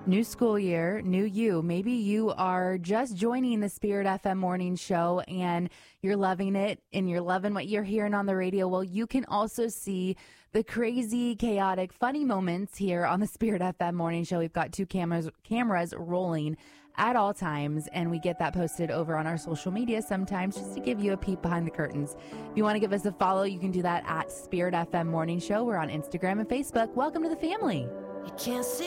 New school year, new you. Maybe you are just joining the Spirit FM morning show and you're loving it and you're loving what you're hearing on the radio. Well, you can also see the crazy, chaotic, funny moments here on the Spirit FM morning show. We've got two cameras rolling at all times, and we get that posted over on our social media sometimes just to give you a peek behind the curtains. If you want to give us a follow, you can do that at Spirit FM morning show. We're on Instagram and Facebook. Welcome to the family. You can't see